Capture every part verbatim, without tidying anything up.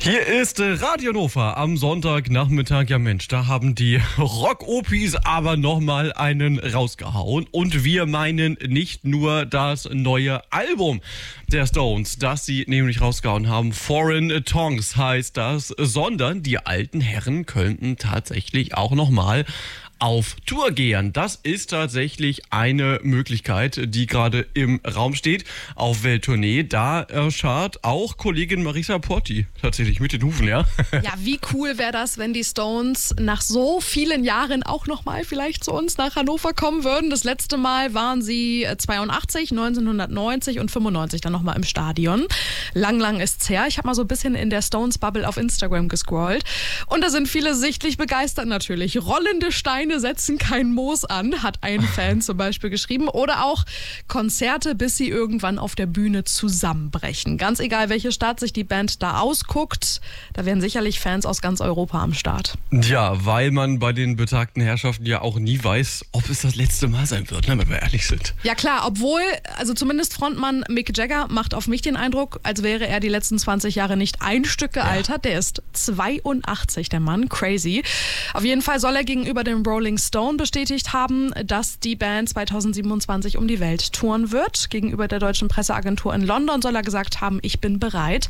Hier ist Radio Hannover am Sonntagnachmittag. Ja Mensch, da haben die Rock-Opis aber nochmal einen rausgehauen. Und wir meinen nicht nur das neue Album der Stones, das sie nämlich rausgehauen haben. Foreign Tongues heißt das, sondern die alten Herren könnten tatsächlich auch nochmal auf Tour gehen. Das ist tatsächlich eine Möglichkeit, die gerade im Raum steht. Auf Welttournee, da erscheint auch Kollegin Marisa Porti tatsächlich mit den Hufen, ja? Ja, wie cool wäre das, wenn die Stones nach so vielen Jahren auch nochmal vielleicht zu uns nach Hannover kommen würden. Das letzte Mal waren sie zweiundachtzig, neunzehnhundertneunzig und fünfundneunzig dann nochmal im Stadion. Lang, lang ist's her. Ich habe mal so ein bisschen in der Stones-Bubble auf Instagram gescrollt und da sind viele sichtlich begeistert natürlich. Rollende Steine setzen kein Moos an, hat ein Fan zum Beispiel geschrieben. Oder auch Konzerte, bis sie irgendwann auf der Bühne zusammenbrechen. Ganz egal, welche Stadt sich die Band da ausguckt, da wären sicherlich Fans aus ganz Europa am Start. Ja, weil man bei den betagten Herrschaften ja auch nie weiß, ob es das letzte Mal sein wird, ne, wenn wir ehrlich sind. Ja klar, obwohl, also zumindest Frontmann Mick Jagger macht auf mich den Eindruck, als wäre er die letzten zwanzig Jahre nicht ein Stück gealtert. Ja. Der ist zweiundachtzig, der Mann, crazy. Auf jeden Fall soll er gegenüber dem Rolling Stone bestätigt haben, dass die Band zweitausendsiebenundzwanzig um die Welt touren wird. Gegenüber der deutschen Presseagentur in London soll er gesagt haben, ich bin bereit.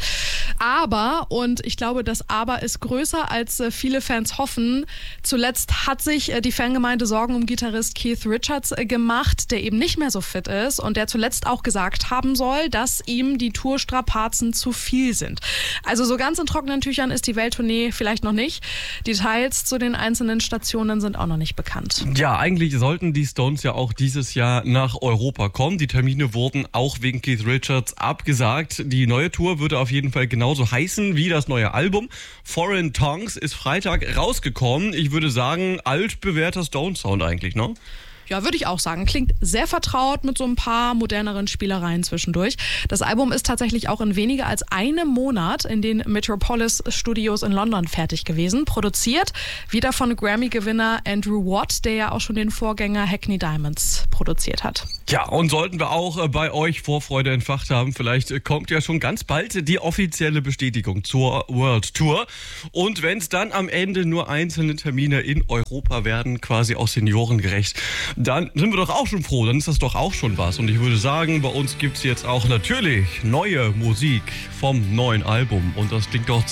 Aber, und ich glaube, das Aber ist größer, als viele Fans hoffen, zuletzt hat sich die Fangemeinde Sorgen um Gitarrist Keith Richards gemacht, der eben nicht mehr so fit ist und der zuletzt auch gesagt haben soll, dass ihm die Tourstrapazen zu viel sind. Also so ganz in trockenen Tüchern ist die Welttournee vielleicht noch nicht. Details zu den einzelnen Stationen sind auch noch nicht bekannt. Ja, eigentlich sollten die Stones ja auch dieses Jahr nach Europa kommen. Die Termine wurden auch wegen Keith Richards abgesagt. Die neue Tour würde auf jeden Fall genauso heißen wie das neue Album. Foreign Tongues ist Freitag rausgekommen. Ich würde sagen, altbewährter Stone-Sound eigentlich, ne? Ja, würde ich auch sagen. Klingt sehr vertraut mit so ein paar moderneren Spielereien zwischendurch. Das Album ist tatsächlich auch in weniger als einem Monat in den Metropolis Studios in London fertig gewesen. Produziert wieder von Grammy-Gewinner Andrew Watt, der ja auch schon den Vorgänger Hackney Diamonds produziert hat. Ja, und sollten wir auch bei euch Vorfreude entfacht haben, vielleicht kommt ja schon ganz bald die offizielle Bestätigung zur World Tour. Und wenn es dann am Ende nur einzelne Termine in Europa werden, quasi auch seniorengerecht, dann sind wir doch auch schon froh, dann ist das doch auch schon was. Und ich würde sagen, bei uns gibt es jetzt auch natürlich neue Musik vom neuen Album. Und das klingt doch